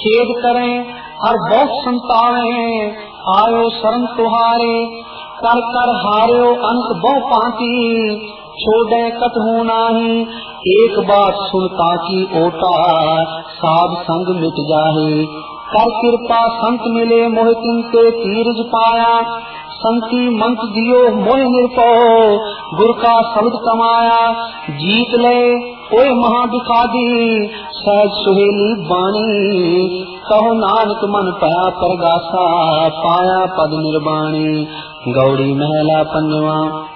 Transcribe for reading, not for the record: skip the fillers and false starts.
खेद करें हर बहुत संतावे, आयो शरण तुहारे, कर कर हार्यो अंत बहु पाती, छोड़े कतहु नाही, एक बात सुनता की ओटा, साध संग मिट जाहे, कर कृपा संत मिले मोह तिनके तीरज पाया, संति मंत दियो मोह निरपो, गुर का शब्द कमाया, जीत ले ओए महादिखादी, सहज सुहेली बाणी, कहो नानक मन पाया परगासा, पाया पद निर्वाणी। गौड़ी महला पंजवा।